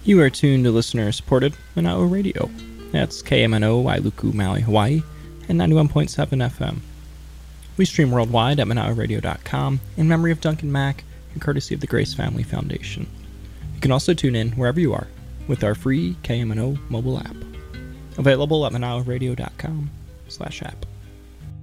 You are tuned to listener-supported Manao Radio. That's KMNO, Wailuku, Maui, Hawaii, and 91.7 FM. We stream worldwide at ManaoRadio.com in memory of Duncan Mack and courtesy of the Grace Family Foundation. You can also tune in wherever you are with our free KMNO mobile app. Available at ManaoRadio.com/app.